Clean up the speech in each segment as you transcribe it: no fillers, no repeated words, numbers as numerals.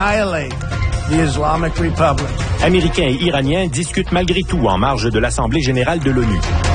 Américains et Iraniens discutent malgré tout en marge de l'Assemblée générale de l'ONU.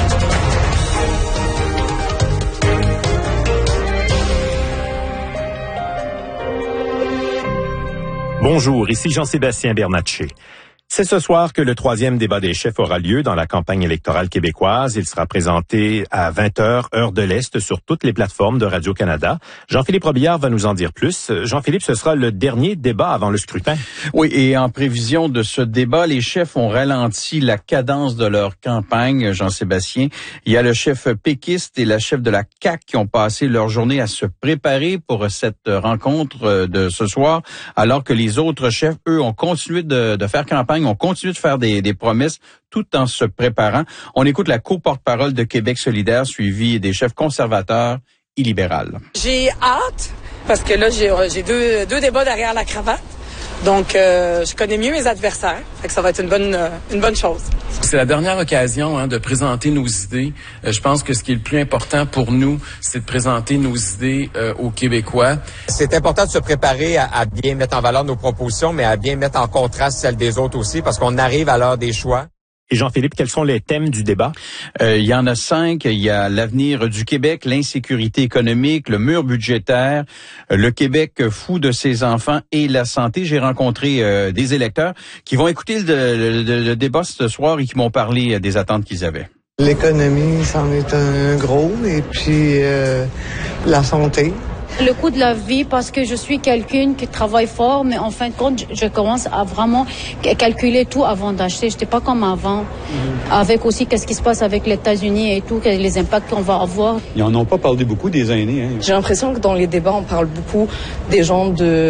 Bonjour, ici Jean-Sébastien Bernatchez. C'est ce soir que le 3e débat des chefs aura lieu dans la campagne électorale québécoise. Il sera présenté à 20h, heure de l'Est, sur toutes les plateformes de Radio-Canada. Jean-Philippe Robillard va nous en dire plus. Jean-Philippe, ce sera le dernier débat avant le scrutin. Oui, et en prévision de ce débat, les chefs ont ralenti la cadence de leur campagne, Jean-Sébastien. Il y a le chef péquiste et la chef de la CAQ qui ont passé leur journée à se préparer pour cette rencontre de ce soir, alors que les autres chefs, eux, ont continué de faire campagne. On continue de faire des promesses tout en se préparant. On écoute la co-porte-parole de Québec solidaire, suivie des chefs conservateurs et libérales. J'ai hâte, parce que là, j'ai deux débats derrière la cravate. Donc, je connais mieux mes adversaires. Fait que ça va être une bonne chose. C'est la dernière occasion de présenter nos idées. Je pense que ce qui est le plus important pour nous, c'est de présenter nos idées aux Québécois. C'est important de se préparer à bien mettre en valeur nos propositions, mais à bien mettre en contraste celles des autres aussi, parce qu'on arrive à l'heure des choix. Et Jean-Philippe, quels sont les thèmes du débat? Il y en a 5. Il y a l'avenir du Québec, l'insécurité économique, le mur budgétaire, le Québec fou de ses enfants et la santé. J'ai rencontré des électeurs qui vont écouter le débat ce soir et qui m'ont parlé des attentes qu'ils avaient. L'économie, c'en est un gros, et puis la santé. Le coût de la vie, parce que je suis quelqu'un qui travaille fort, mais en fin de compte, je commence à vraiment calculer tout avant d'acheter. Je n'étais pas comme avant. Avec aussi qu'est-ce qui se passe avec les États-Unis et tout, les impacts qu'on va avoir. Ils n'en ont pas parlé beaucoup des aînés. Hein. J'ai l'impression que dans les débats, on parle beaucoup des gens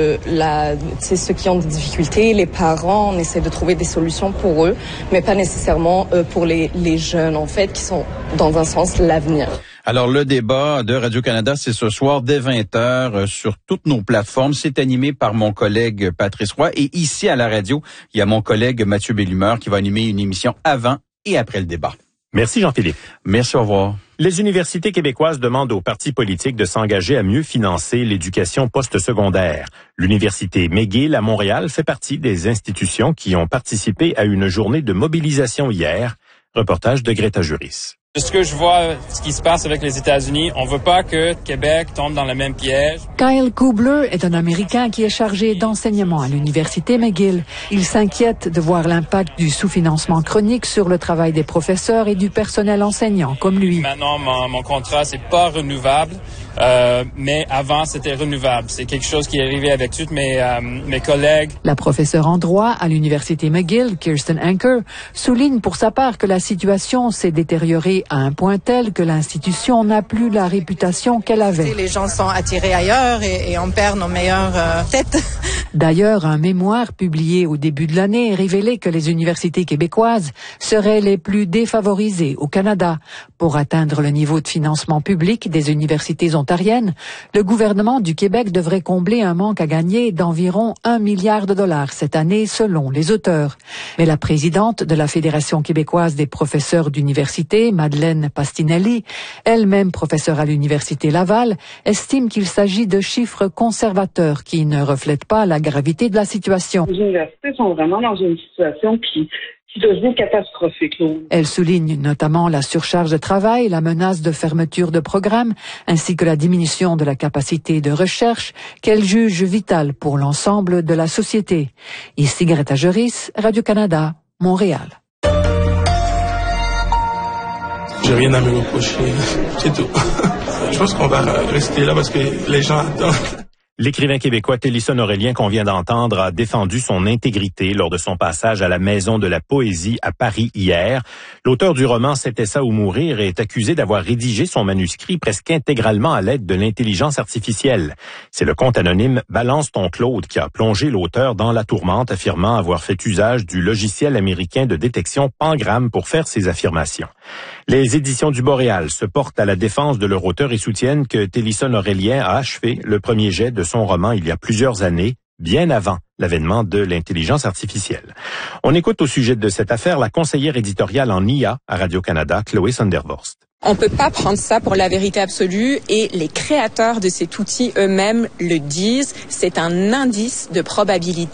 ceux qui ont des difficultés, les parents. On essaie de trouver des solutions pour eux, mais pas nécessairement pour les jeunes, en fait, qui sont, dans un sens, l'avenir. Alors, le débat de Radio-Canada, c'est ce soir dès 20h sur toutes nos plateformes. C'est animé par mon collègue Patrice Roy. Et ici, à la radio, il y a mon collègue Mathieu Bellumeur qui va animer une émission avant et après le débat. Merci Jean-Philippe. Merci, au revoir. Les universités québécoises demandent aux partis politiques de s'engager à mieux financer l'éducation postsecondaire. L'université McGill à Montréal fait partie des institutions qui ont participé à une journée de mobilisation hier. Reportage de Greta Juris. Ce que je vois, ce qui se passe avec les États-Unis, on veut pas que Québec tombe dans le même piège. Kyle Kubler est un Américain qui est chargé d'enseignement à l'université McGill. Il s'inquiète de voir l'impact du sous-financement chronique sur le travail des professeurs et du personnel enseignant comme lui. Maintenant, mon contrat, c'est pas renouvelable. Mais avant, c'était renouvelable. C'est quelque chose qui est arrivé avec tous mes collègues. La professeure en droit à l'université McGill, Kirsten Anker, souligne pour sa part que la situation s'est détériorée à un point tel que l'institution n'a plus la réputation qu'elle avait. Les gens sont attirés ailleurs et on perd nos meilleures têtes. D'ailleurs, un mémoire publié au début de l'année révélait que les universités québécoises seraient les plus défavorisées au Canada. Pour atteindre le niveau de financement public des universités ontariennes, le gouvernement du Québec devrait combler un manque à gagner d'environ 1 milliard de dollars cette année, selon les auteurs. Mais la présidente de la Fédération québécoise des professeurs d'université, Madeleine Pastinelli, elle-même professeure à l'université Laval, estime qu'il s'agit de chiffres conservateurs qui ne reflètent pas la gravité de la situation. Les universités sont vraiment dans une situation qui devient catastrophique. Elle souligne notamment la surcharge de travail, la menace de fermeture de programmes, ainsi que la diminution de la capacité de recherche qu'elle juge vitale pour l'ensemble de la société. Ici Greta Juris, Radio-Canada, Montréal. J'ai rien à me reprocher, c'est tout. Je pense qu'on va rester là parce que les gens attendent. L'écrivain québécois Télisson Aurélien qu'on vient d'entendre a défendu son intégrité lors de son passage à la Maison de la Poésie à Paris hier. L'auteur du roman C'était ça ou mourir est accusé d'avoir rédigé son manuscrit presque intégralement à l'aide de l'intelligence artificielle. C'est le compte anonyme Balance ton Claude qui a plongé l'auteur dans la tourmente, affirmant avoir fait usage du logiciel américain de détection Pangram pour faire ses affirmations. Les éditions du Boréal se portent à la défense de leur auteur et soutiennent que Télisson Aurélien a achevé le premier jet de son roman il y a plusieurs années, bien avant l'avènement de l'intelligence artificielle. On écoute au sujet de cette affaire la conseillère éditoriale en IA à Radio-Canada, Chloé Sondervorst. On peut pas prendre ça pour la vérité absolue et les créateurs de cet outil eux-mêmes le disent. C'est un indice de probabilité.